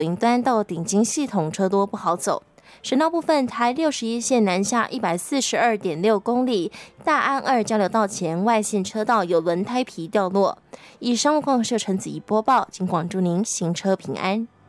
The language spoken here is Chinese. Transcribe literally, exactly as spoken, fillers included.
云端到顶金系统车多不好走。省道部分，台六十一线南下一百四十二点六公里，大安二交流道前外线车道有轮胎皮掉落。以上路况是陈子怡播报，尽管祝您行车平安。